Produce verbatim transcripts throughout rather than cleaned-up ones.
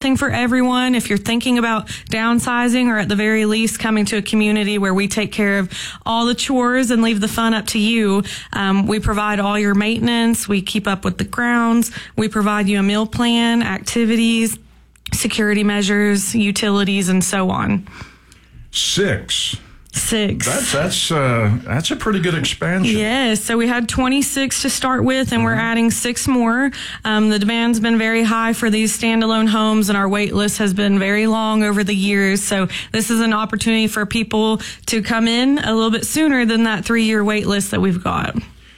something for everyone. If you're thinking about downsizing or at the very least coming to a community where we take care of all the chores and leave the fun up to you, um, we provide all your maintenance. We keep up with the grounds. We provide you a meal plan, activities, security measures, utilities, and so on. Six. Six. That's that's uh, that's a pretty good expansion. Yes. So we had twenty-six to start with, and mm-hmm. we're adding six more. Um, the demand's been very high for these standalone homes, and our wait list has been very long over the years. So this is an opportunity for people to come in a little bit sooner than that three-year wait list that we've got.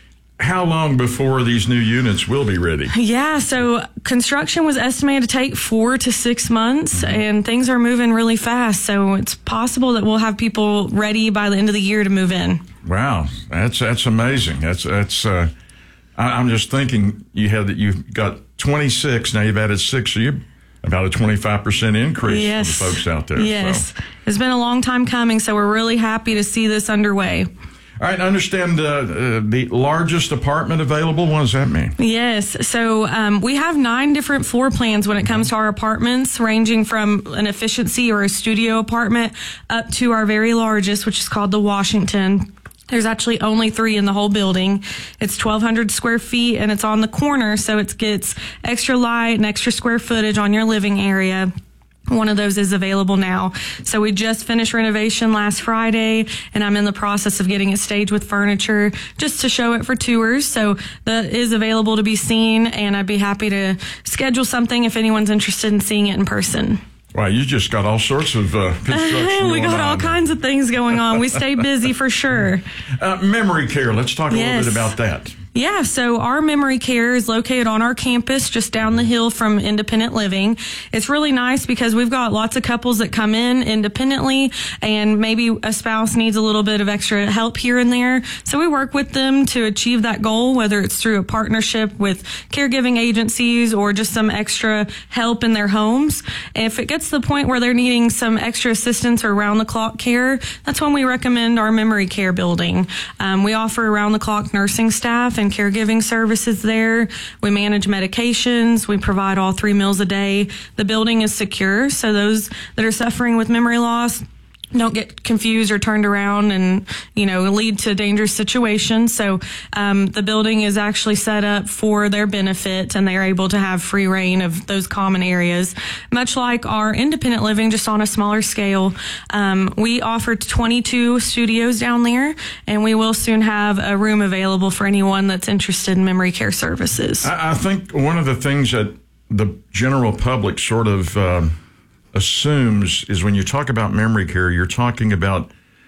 How long before these new units will be ready? Yeah, so construction was estimated to take four to six months, mm-hmm. and things are moving really fast. So it's possible that we'll have people ready by the end of the year to move in. Wow, that's that's amazing. That's that's. Uh, I, I'm just thinking you had that you've got twenty-six now. You've added six, so you're about a twenty-five percent increase yes. for the folks out there. Yes, so. It's been a long time coming, so we're really happy to see this underway. All right, I understand uh, uh, the largest apartment available. What does that mean? Yes, so um, we have nine different floor plans when it comes to our apartments, ranging from an efficiency or a studio apartment up to our very largest, which is called the Washington. There's actually only three in the whole building. It's twelve hundred square feet, and it's on the corner, so it gets extra light and extra square footage on your living area. One of those is available now. So we just finished renovation last Friday, and I'm in the process of getting it staged with furniture just to show it for tours. So that is available to be seen, and I'd be happy to schedule something if anyone's interested in seeing it in person. Wow, you just got all sorts of uh, construction We got going all on. kinds of things going on. We stay busy for sure. Uh, memory care, let's talk a yes. little bit about that. Yeah, so our memory care is located on our campus just down the hill from independent living. It's really nice because we've got lots of couples that come in independently, and maybe a spouse needs a little bit of extra help here and there. So we work with them to achieve that goal, whether it's through a partnership with caregiving agencies or just some extra help in their homes. And if it gets to the point where they're needing some extra assistance or round-the-clock care, that's when we recommend our memory care building. Um, we offer around-the-clock nursing staff and caregiving services there. We manage medications. We provide all three meals a day. The building is secure, so those that are suffering with memory loss don't get confused or turned around and, you know, lead to dangerous situations. So um, the building is actually set up for their benefit, and they're able to have free reign of those common areas. Much like our independent living, just on a smaller scale. Um, we offer twenty-two studios down there, and we will soon have a room available for anyone that's interested in memory care services. I, I think one of the things that the general public sort of um, assumes is when you talk about memory care, you're talking about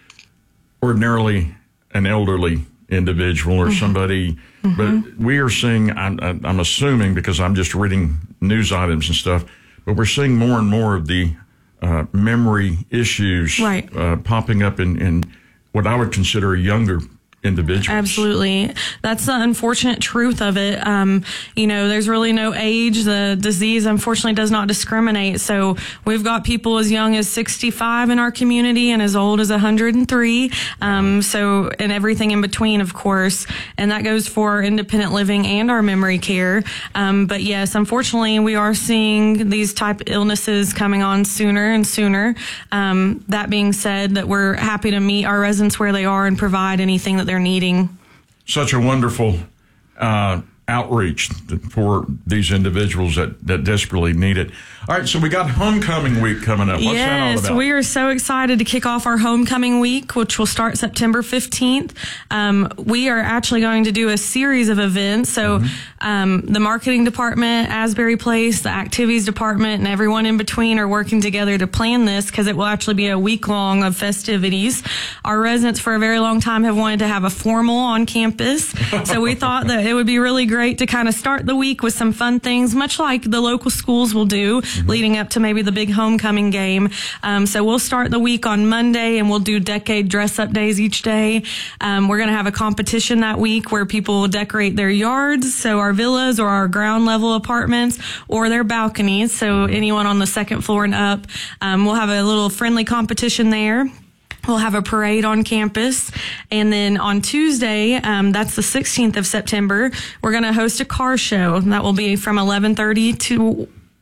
ordinarily an elderly individual or somebody, mm-hmm. but we are seeing, I'm, I'm assuming because I'm just reading news items and stuff, but we're seeing more and more of the uh, memory issues right. uh, popping up in, in what I would consider younger individuals. Absolutely. That's the unfortunate truth of it. Um, you know, there's really no age. The disease, unfortunately, does not discriminate. So we've got people as young as sixty-five in our community and as old as one hundred three. Um, so, and everything in between, of course. And that goes for our independent living and our memory care. Um, but yes, unfortunately, we are seeing these type of illnesses coming on sooner and sooner. Um, that being said, that we're happy to meet our residents where they are and provide anything that they're needing. Such a wonderful uh, outreach for these individuals that, that desperately need it. All right, so we got homecoming week coming up. What's yes, that all about? We are so excited to kick off our homecoming week, which will start September fifteenth. Um, we are actually going to do a series of events. So mm-hmm. um, the marketing department, Asbury Place, the activities department, and everyone in between are working together to plan this because it will actually be a week long of festivities. Our residents for a very long time have wanted to have a formal on campus. So we thought that it would be really great to kind of start the week with some fun things, much like the local schools will do. Mm-hmm. Leading up to maybe the big homecoming game. Um, so we'll start the week on Monday, and we'll do decade dress-up days each day. Um, we're going to have a competition that week where people will decorate their yards, so our villas or our ground-level apartments, or their balconies, so anyone on the second floor and up. Um, we'll have a little friendly competition there. We'll have a parade on campus. And then on Tuesday, um, that's the sixteenth of September, we're going to host a car show. That will be from eleven thirty to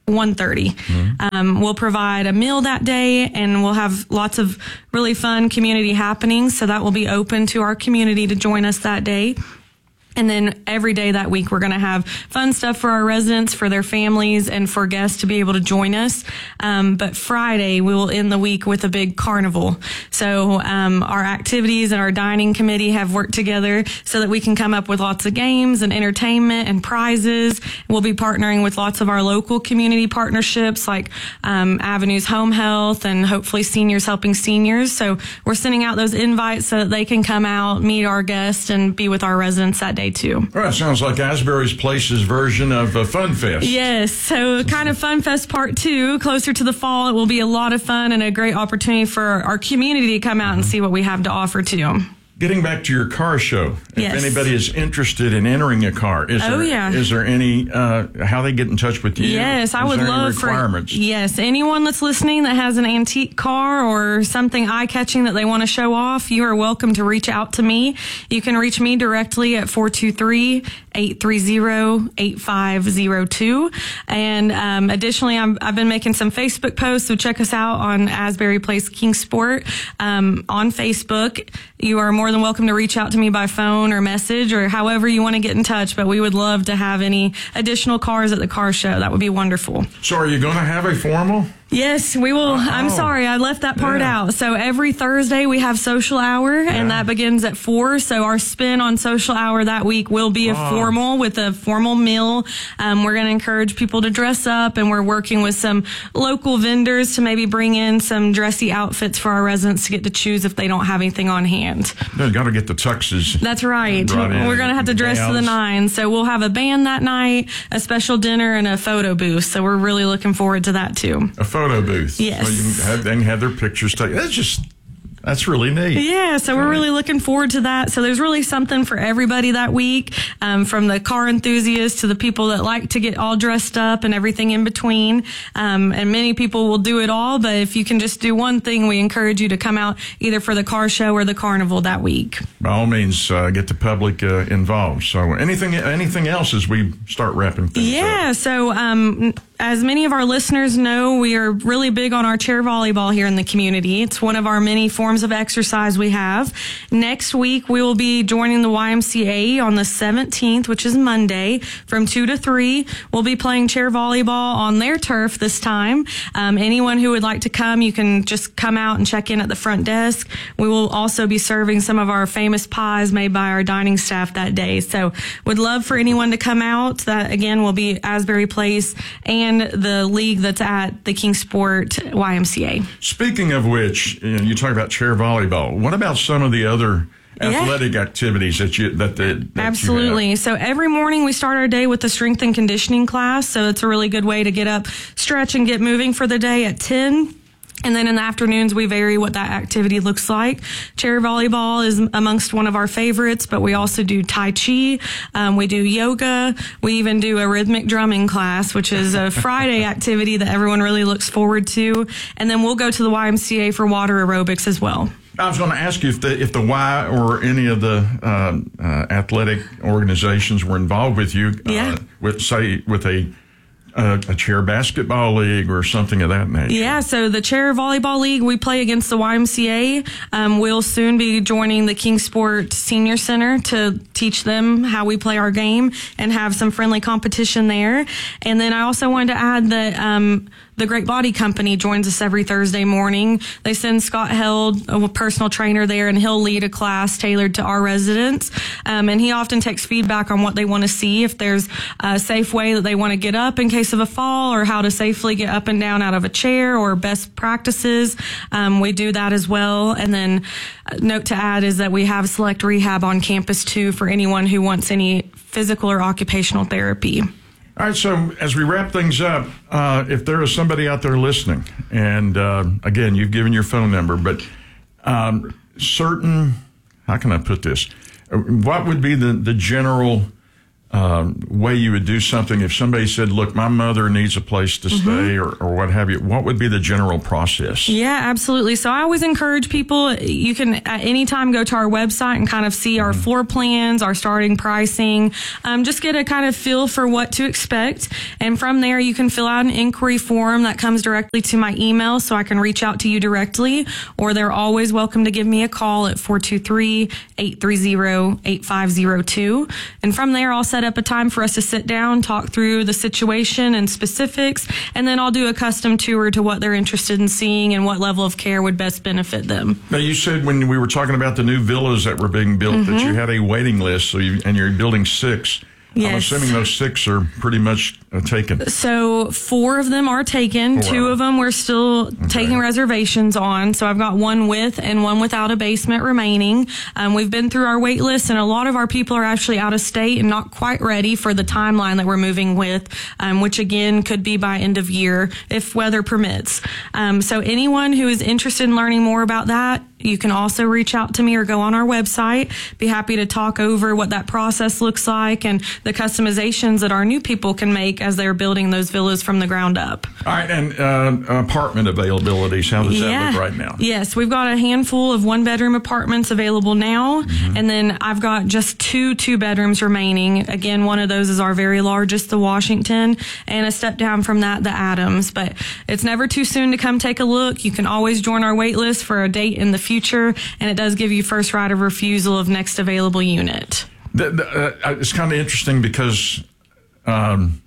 one thirty. Mm-hmm. Um, we'll provide a meal that day, and we'll have lots of really fun community happenings. So that will be open to our community to join us that day. And then every day that week, we're going to have fun stuff for our residents, for their families, and for guests to be able to join us. Um, but Friday, we will end the week with a big carnival. So um, our activities and our dining committee have worked together so that we can come up with lots of games and entertainment and prizes. We'll be partnering with lots of our local community partnerships like um, Avenues Home Health and hopefully Seniors Helping Seniors. So we're sending out those invites so that they can come out, meet our guests, and be with our residents that day too. Well, that sounds like Asbury's Place's version of a Fun Fest. Yes, so kind of Fun Fest Part two, closer to the fall. It will be a lot of fun and a great opportunity for our community to come out and see what we have to offer too. Getting back to your car show, if yes. anybody is interested in entering a car, is oh, there yeah. is there any uh, how they get in touch with you? Yes, I is would there love any requirements? for yes anyone that's listening that has an antique car or something eye catching that they want to show off. You are welcome to reach out to me. You can reach me directly at four two three, eight three zero, eight five zero two. And um, additionally, I'm, I've been making some Facebook posts, so check us out on Asbury Place Kingsport um, on Facebook. You are more than welcome to reach out to me by phone or message or however you want to get in touch, but we would love to have any additional cars at the car show. That would be wonderful. So are you going to have a formal? Yes, we will. Oh. I'm sorry, I left that part yeah. out. So every Thursday we have social hour, yeah. and that begins at four. So our spin on social hour that week will be a oh. formal with a formal meal. Um, we're going to encourage people to dress up, and we're working with some local vendors to maybe bring in some dressy outfits for our residents to get to choose if they don't have anything on hand. They've got to get the tuxes. That's right. We're going to have to dress gowns. to the nines. So we'll have a band that night, a special dinner, and a photo booth. So we're really looking forward to that too. A photo booth. Yes. So you can have, they can have their pictures taken. That's just, that's really neat. Yeah, so we're really looking forward to that. So there's really something for everybody that week, um, from the car enthusiasts to the people that like to get all dressed up and everything in between. Um, and many people will do it all, but if you can just do one thing, we encourage you to come out either for the car show or the carnival that week. By all means, uh, get the public uh, involved. So anything anything else as we start wrapping things yeah, up? so um, as many of our listeners know, we are really big on our chair volleyball here in the community. It's one of our many forms of exercise we have. Next week, we will be joining the Y M C A on the seventeenth, which is Monday, from two to three. We'll be playing chair volleyball on their turf this time. Um, anyone who would like to come, you can just come out and check in at the front desk. We will also be serving some of our famous pies made by our dining staff that day. So would love for anyone to come out. That, again, will be Asbury Place and the league that's at the Kingsport Y M C A. Speaking of which, you know, you talk about chair volleyball. What about some of the other athletic yeah. activities that you that, the, that absolutely you have? So every morning we start our day with the strength and conditioning class. So it's a really good way to get up, stretch, and get moving for the day at ten. And then in the afternoons, we vary what that activity looks like. Chair volleyball is amongst one of our favorites, but we also do Tai Chi. Um, we do yoga. We even do a rhythmic drumming class, which is a Friday activity that everyone really looks forward to. And then we'll go to the Y M C A for water aerobics as well. I was going to ask you if the if the Y or any of the uh, uh, athletic organizations were involved with you, yeah. uh, with say with a Uh, a chair basketball league or something of that nature. Yeah, so the chair volleyball league, we play against the Y M C A. Um, we'll soon be joining the Kingsport Senior Center to teach them how we play our game and have some friendly competition there. And then I also wanted to add that um, the Great Body Company joins us every Thursday morning. They send Scott Held, a personal trainer there, and he'll lead a class tailored to our residents. Um, and he often takes feedback on what they want to see, if there's a safe way that they want to get up in case of a fall, or how to safely get up and down out of a chair, or best practices. Um, we do that as well. And then a note to add is that we have select rehab on campus too for anyone who wants any physical or occupational therapy. All right, so as we wrap things up, uh, if there is somebody out there listening, and uh, again, you've given your phone number, but um, certain, how can I put this? What would be the, the general um, way you would do something if somebody said, look, my mother needs a place to Mm-hmm. stay or, or what have you? What would be the general process? Yeah, absolutely. So I always encourage people, you can at any time go to our website and kind of see our Mm-hmm. floor plans, our starting pricing, um, just get a kind of feel for what to expect. And from there, you can fill out an inquiry form that comes directly to my email so I can reach out to you directly, or they're always welcome to give me a call at four two three, eight three zero, eight five zero two. And from there, I'll set up a time for us to sit down, talk through the situation and specifics, and then I'll do a custom tour to what they're interested in seeing and what level of care would best benefit them. Now, you said when we were talking about the new villas that were being built Mm-hmm. that you had a waiting list, so you, and you're building six. I'm Yes. assuming those six are pretty much uh, taken. So four of them are taken. Four. Two of them we're still taking reservations on. So I've got one with and one without a basement remaining. Um, we've been through our wait list, and a lot of our people are actually out of state and not quite ready for the timeline that we're moving with, um, which again could be by end of year if weather permits. Um, so anyone who is interested in learning more about that, you can also reach out to me or go on our website. Be happy to talk over what that process looks like and the customizations that our new people can make as they're building those villas from the ground up. All right, and uh, apartment availabilities, how does that look right now? Yes, we've got a handful of one-bedroom apartments available now, Mm-hmm. and then I've got just two two-bedrooms remaining. Again, one of those is our very largest, the Washington, and a step down from that, the Adams. But it's never too soon to come take a look. You can always join our wait list for a date in the future, and it does give you first right of refusal of next available unit. The, the, uh, it's kind of interesting because um,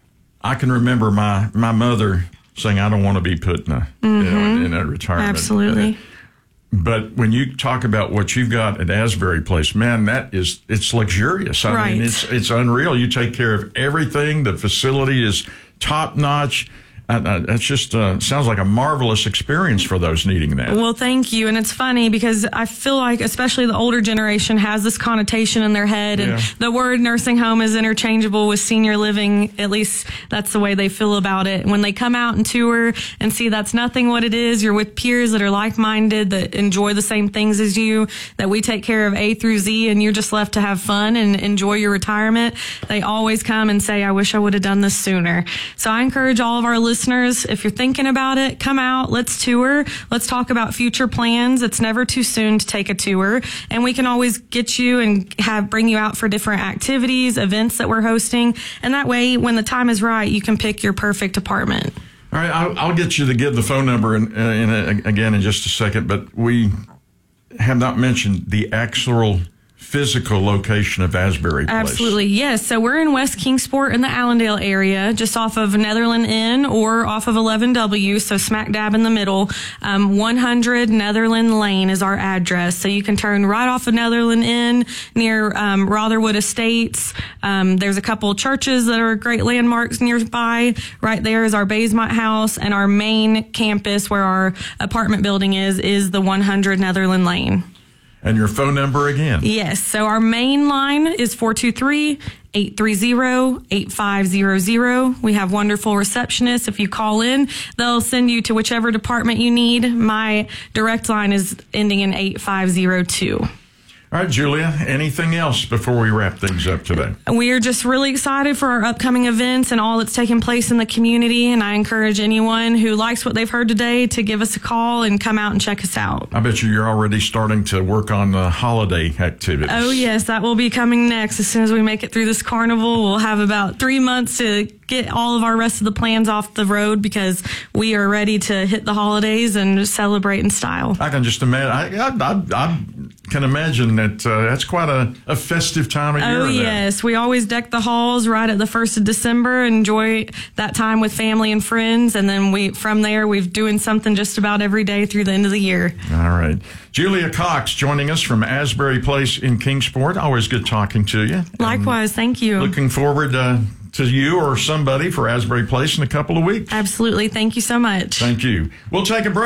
I can remember my, my mother saying, I don't want to be put in a, you know, in a retirement. Absolutely. Uh, But when you talk about what you've got at Asbury Place, man, that is, it's luxurious. I Right. mean, it's, it's unreal. You take care of everything. The facility is top notch. Uh, uh, that's just uh, sounds like a marvelous experience for those needing that. Well, thank you. And it's funny because I feel like especially the older generation has this connotation in their head, and Yeah. the word nursing home is interchangeable with senior living. At least that's the way they feel about it. When they come out and tour and see that's nothing what it is, you're with peers that are like-minded, that enjoy the same things as you, that we take care of A through Z, and you're just left to have fun and enjoy your retirement. They always come and say, I wish I would have done this sooner. So I encourage all of our listeners, if you're thinking about it, come out, let's tour, let's talk about future plans. It's never too soon to take a tour, and we can always get you and have bring you out for different activities, events that we're hosting, and that way when the time is right, you can pick your perfect apartment. All right, I'll, I'll get you to give the phone number in, in a, again in just a second, but we have not mentioned the actual physical location of Asbury Place. Absolutely, yes. So we're in West Kingsport in the Allendale area, just off of Netherland Inn or off of eleven W, so smack dab in the middle. Um, one hundred Netherland Lane is our address. So you can turn right off of Netherland Inn near um, Rotherwood Estates. Um, there's a couple of churches that are great landmarks nearby. Right there is our Basemont House, and our main campus where our apartment building is, is the one hundred Netherland Lane. And your phone number again? Yes. So our main line is four two three, eight three zero, eight five zero zero. We have wonderful receptionists. If you call in, they'll send you to whichever department you need. My direct line is ending in eight five zero two. All right, Julia, anything else before we wrap things up today? We are just really excited for our upcoming events and all that's taking place in the community. And I encourage anyone who likes what they've heard today to give us a call and come out and check us out. I bet you you're already starting to work on the holiday activities. Oh, yes, that will be coming next. As soon as we make it through this carnival, we'll have about three months to get all of our rest of the plans off the road because we are ready to hit the holidays and celebrate in style. I can just imagine. I, I, I, I can imagine that uh, that's quite a, a festive time of year. Oh, there. yes. We always deck the halls right at the first of December, enjoy that time with family and friends. And then we, from there, we're doing something just about every day through the end of the year. All right. Julia Cox joining us from Asbury Place in Kingsport. Always good talking to you. Likewise. Thank you. Looking forward uh, to you or somebody for Asbury Place in a couple of weeks. Absolutely. Thank you so much. Thank you. We'll take a break.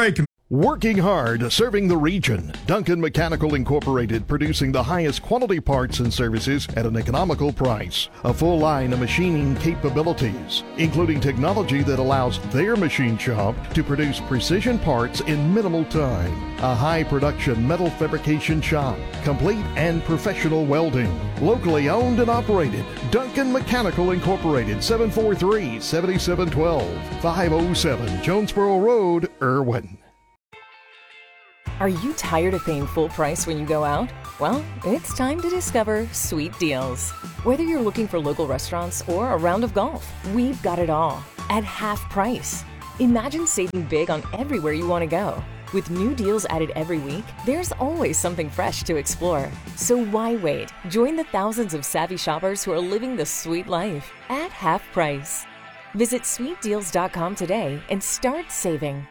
Working hard, serving the region. Duncan Mechanical Incorporated, producing the highest quality parts and services at an economical price. A full line of machining capabilities, including technology that allows their machine shop to produce precision parts in minimal time. A high production metal fabrication shop, complete and professional welding. Locally owned and operated. Duncan Mechanical Incorporated, seven four three, seven seven one two, five oh seven Jonesboro Road, Irwin. Are you tired of paying full price when you go out? Well, it's time to discover Sweet Deals. Whether you're looking for local restaurants or a round of golf, we've got it all at half price. Imagine saving big on everywhere you want to go. With new deals added every week, there's always something fresh to explore. So why wait? Join the thousands of savvy shoppers who are living the sweet life at half price. Visit sweet deals dot com today and start saving.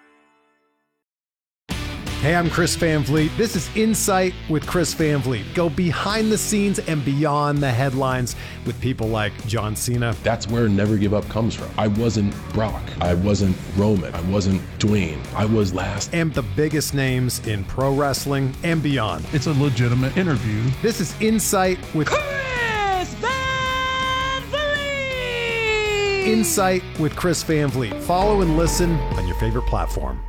Hey, I'm Chris Van Vliet. This is Insight with Chris Van Vliet. Go behind the scenes and beyond the headlines with people like John Cena. That's where Never Give Up comes from. I wasn't Brock. I wasn't Roman. I wasn't Dwayne. I was last. And the biggest names in pro wrestling and beyond. It's a legitimate interview. This is Insight with Chris Van Vliet. Insight with Chris Van Vliet. Follow and listen on your favorite platform.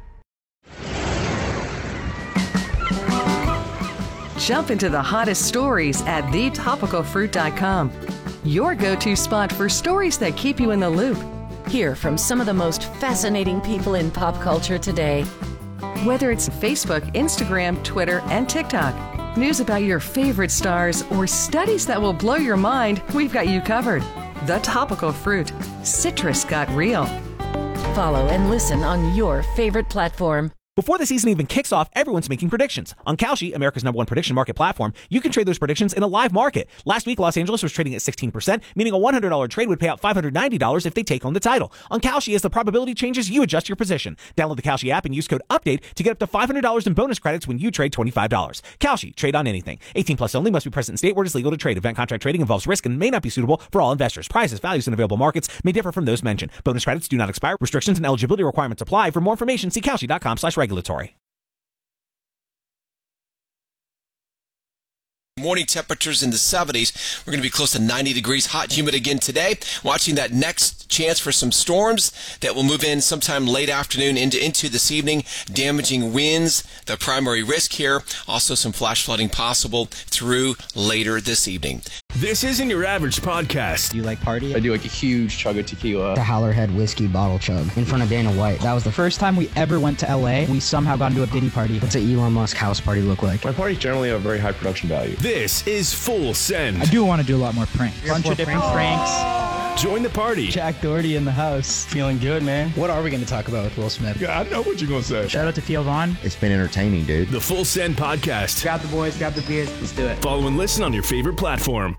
Jump into the hottest stories at the topical fruit dot com. Your go-to spot for stories that keep you in the loop. Hear from some of the most fascinating people in pop culture today. Whether it's Facebook, Instagram, Twitter, and TikTok, news about your favorite stars, or studies that will blow your mind, we've got you covered. The Topical Fruit. Citrus got real. Follow and listen on your favorite platform. Before the season even kicks off, everyone's making predictions. On Kalshi, America's number one prediction market platform, you can trade those predictions in a live market. Last week, Los Angeles was trading at sixteen percent, meaning a one hundred dollars trade would pay out five hundred ninety dollars if they take home the title. On Kalshi, as the probability changes, you adjust your position. Download the Kalshi app and use code UPDATE to get up to five hundred dollars in bonus credits when you trade twenty-five dollars. Kalshi, trade on anything. eighteen plus only, must be present in state where it is legal to trade. Event contract trading involves risk and may not be suitable for all investors. Prices, values, and available markets may differ from those mentioned. Bonus credits do not expire. Restrictions and eligibility requirements apply. For more information, see kalshi dot com slash regulatory. Morning temperatures in the seventies. We're going to be close to ninety degrees, hot, humid again today. Watching that next chance for some storms that will move in sometime late afternoon into, into this evening. Damaging winds, the primary risk here. Also some flash flooding possible through later this evening. This isn't your average podcast. Do you like party? I do like a huge chug of tequila. The Howlerhead whiskey bottle chug in front of Dana White. That was the first time we ever went to L A. We somehow got into a Diddy party. What's an Elon Musk house party look like? My parties generally have very high production value. This is Full Send. I do want to do a lot more pranks. A bunch of different pranks. Join the party. Jack Doherty in the house. Feeling good, man. What are we going to talk about with Will Smith? Yeah, I know what you're going to say. Shout out to Theo Vaughn. It's been entertaining, dude. The Full Send Podcast. Grab the boys, grab the beers. Let's do it. Follow and listen on your favorite platform.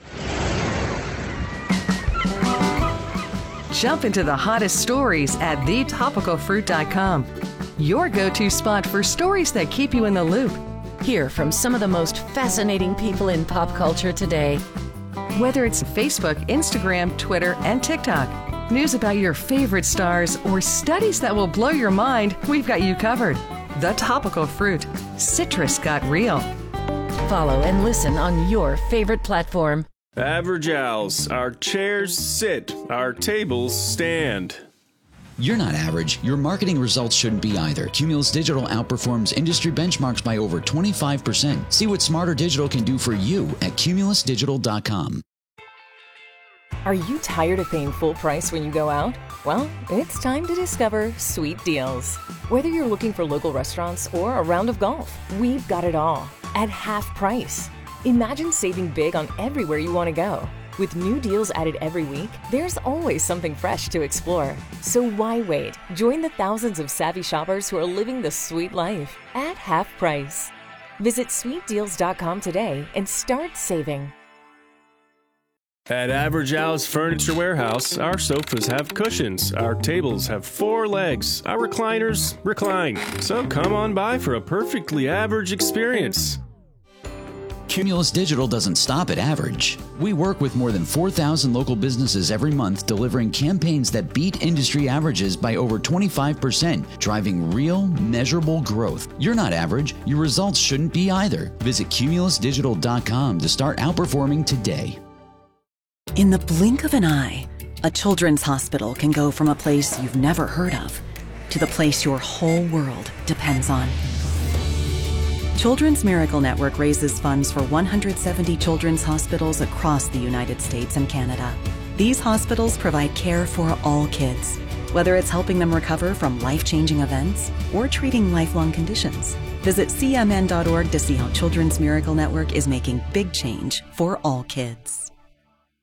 Jump into the hottest stories at the topical fruit dot com. Your go-to spot for stories that keep you in the loop. Hear from some of the most fascinating people in pop culture today. Whether it's Facebook, Instagram, Twitter, and TikTok, news about your favorite stars, or studies that will blow your mind, we've got you covered. The Topical Fruit. Citrus got real. Follow and listen on your favorite platform. Average Owls. Our chairs sit, our tables stand. You're not average. Your marketing results shouldn't be either. Cumulus Digital outperforms industry benchmarks by over twenty-five percent. See what Smarter Digital can do for you at cumulus digital dot com. Are you tired of paying full price when you go out? Well, it's time to discover Sweet Deals. Whether you're looking for local restaurants or a round of golf, we've got it all at half price. Imagine saving big on everywhere you want to go. With new deals added every week, there's always something fresh to explore. So why wait? Join the thousands of savvy shoppers who are living the sweet life at half price. Visit sweet deals dot com today and start saving. At Average Owl's Furniture Warehouse, our sofas have cushions, our tables have four legs, our recliners recline. So come on by for a perfectly average experience. Cumulus Digital doesn't stop at average. We work with more than four thousand local businesses every month, delivering campaigns that beat industry averages by over twenty-five percent, driving real, measurable growth. You're not average. Your results shouldn't be either. Visit cumulus digital dot com to start outperforming today. In the blink of an eye, a children's hospital can go from a place you've never heard of to the place your whole world depends on. Children's Miracle Network raises funds for one hundred seventy children's hospitals across the United States and Canada. These hospitals provide care for all kids, whether it's helping them recover from life-changing events or treating lifelong conditions. Visit C M N dot org to see how Children's Miracle Network is making big change for all kids.